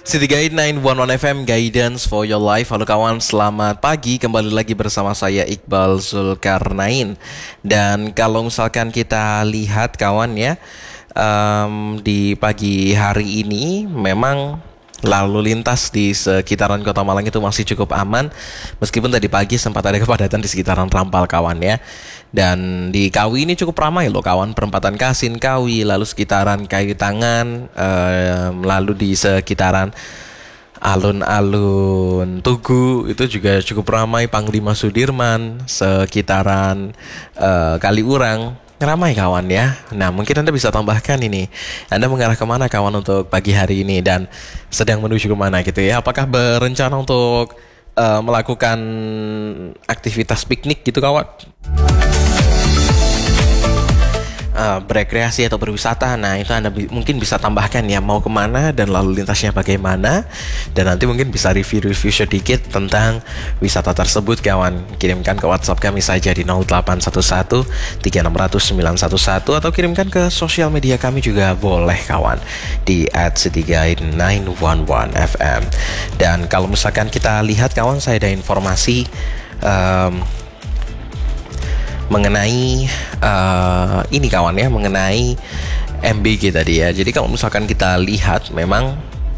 City Guide 911 FM Guidance for your life. Halo kawan, selamat pagi. Kembali lagi bersama saya Iqbal Zulkarnain. Dan kalau misalkan kita lihat kawan ya, di pagi hari ini memang lalu lintas di sekitaran Kota Malang itu masih cukup aman. Meskipun tadi pagi sempat ada kepadatan di sekitaran Rampal kawan ya. Dan di Kawi ini cukup ramai loh kawan. Perempatan Kasin, Kawi, lalu sekitaran Kayu Tangan, lalu di sekitaran alun-alun Tugu itu juga cukup ramai. Panglima Sudirman, sekitaran Kaliurang ramai kawan ya. Nah mungkin Anda bisa tambahkan ini, Anda mengarah kemana kawan untuk pagi hari ini dan sedang menuju kemana gitu ya. Apakah berencana untuk melakukan aktivitas piknik gitu kawan? Berekreasi atau berwisata. Nah itu Anda mungkin bisa tambahkan ya, mau kemana dan lalu lintasnya bagaimana. Dan nanti mungkin bisa review sedikit tentang wisata tersebut kawan. Kirimkan ke WhatsApp kami saja di 0811 3600 911 atau kirimkan ke sosial media kami juga boleh kawan, di @cityguide911fm. Dan kalau misalkan kita lihat kawan, saya ada informasi mengenai ini kawan ya, mengenai MBG tadi ya. Jadi kalau misalkan kita lihat memang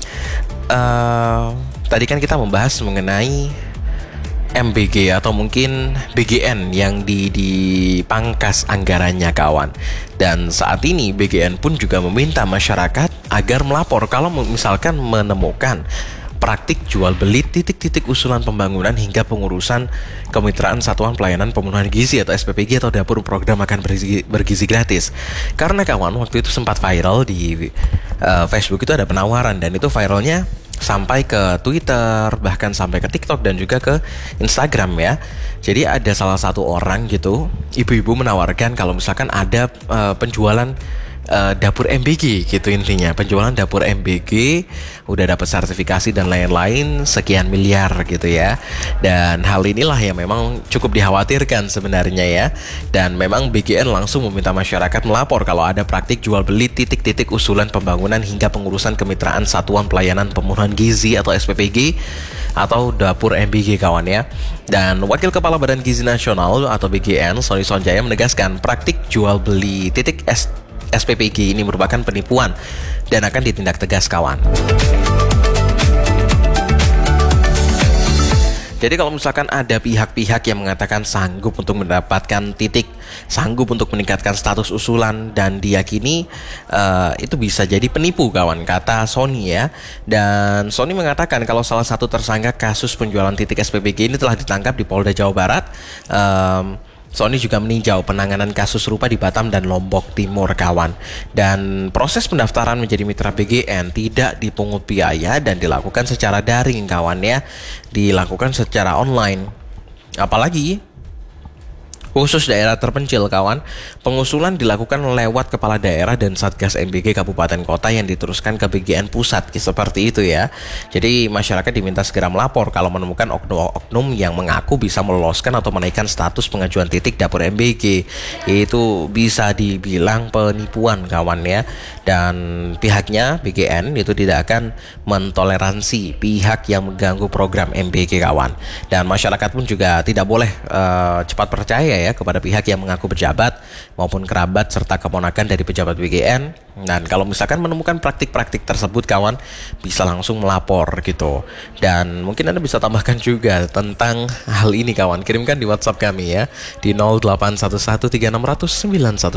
tadi kan kita membahas mengenai MBG atau mungkin BGN yang dipangkas anggarannya kawan. Dan saat ini BGN pun juga meminta masyarakat agar melapor kalau misalkan menemukan praktik jual beli titik-titik usulan pembangunan hingga pengurusan kemitraan Satuan Pelayanan Pemenuhan Gizi atau SPPG atau Dapur Program Makan Bergizi Gratis. Karena kawan, waktu itu sempat viral di Facebook itu ada penawaran, dan itu viralnya sampai ke Twitter, bahkan sampai ke TikTok dan juga ke Instagram ya. Jadi ada salah satu orang gitu, ibu-ibu menawarkan kalau misalkan ada penjualan dapur MBG gitu, intinya penjualan dapur MBG udah dapat sertifikasi dan lain-lain sekian miliar gitu ya. Dan hal inilah yang memang cukup dikhawatirkan sebenarnya ya. Dan memang BGN langsung meminta masyarakat melapor kalau ada praktik jual beli titik-titik usulan pembangunan hingga pengurusan kemitraan Satuan Pelayanan Pemenuhan Gizi atau SPPG atau dapur MBG kawan ya. Dan Wakil Kepala Badan Gizi Nasional atau BGN, Sony Sonjaya, menegaskan praktik jual beli titik SPPG ini merupakan penipuan dan akan ditindak tegas kawan. Jadi kalau misalkan ada pihak-pihak yang mengatakan sanggup untuk mendapatkan titik, sanggup untuk meningkatkan status usulan, dan diyakini itu bisa jadi penipu kawan, kata Sony ya. Dan Sony mengatakan kalau salah satu tersangka kasus penjualan titik SPPG ini telah ditangkap di Polda Jawa Barat. Sony juga meninjau penanganan kasus serupa di Batam dan Lombok Timur kawan. Dan proses pendaftaran menjadi mitra BGN tidak dipungut biaya dan dilakukan secara daring kawan ya. Dilakukan secara online. Apalagi khusus daerah terpencil kawan, pengusulan dilakukan lewat kepala daerah dan Satgas MBG Kabupaten Kota yang diteruskan ke BGN Pusat, seperti itu ya. Jadi masyarakat diminta segera melapor kalau menemukan oknum-oknum yang mengaku bisa meloloskan atau menaikkan status pengajuan titik dapur MBG. Itu bisa dibilang penipuan kawan ya. Dan pihaknya BGN itu tidak akan mentoleransi pihak yang mengganggu program MBG kawan. Dan masyarakat pun juga tidak boleh cepat percaya ya kepada pihak yang mengaku pejabat maupun kerabat serta keponakan dari pejabat BGN. Dan kalau misalkan menemukan praktik-praktik tersebut kawan, bisa langsung melapor gitu. Dan mungkin Anda bisa tambahkan juga tentang hal ini kawan, kirimkan di WhatsApp kami ya di 0811 3600 911.